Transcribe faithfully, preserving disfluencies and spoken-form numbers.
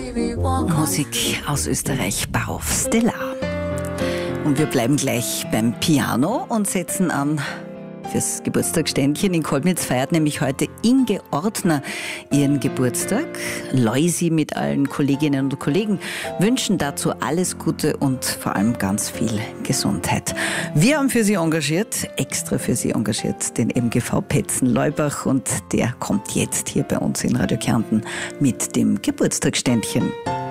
Musik aus Österreich, Barhof Stellar. Und wir bleiben gleich beim Piano und setzen an fürs Geburtstagsständchen. In Kolbnitz feiert nämlich heute Inge Ortner ihren Geburtstag. Loisi mit allen Kolleginnen und Kollegen wünschen dazu alles Gute und vor allem ganz viel Gesundheit. Wir haben für sie engagiert, extra für sie engagiert, den M G V Petzen-Leubach, und der kommt jetzt hier bei uns in Radio Kärnten mit dem Geburtstagsständchen.